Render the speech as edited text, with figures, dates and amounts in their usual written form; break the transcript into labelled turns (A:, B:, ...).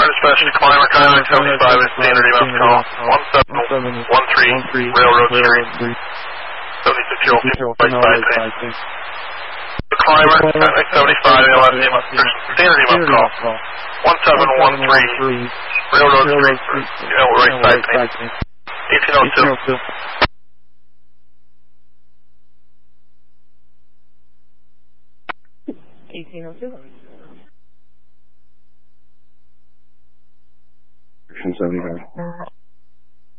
A: Special Climber, Contact 75 is standard EMS call. 1713 Railroad Street. 7605. Climber, Contact 75, standard EMS call. 1713 Railroad Street, right side pain. 1802.
B: 1802.
C: 75.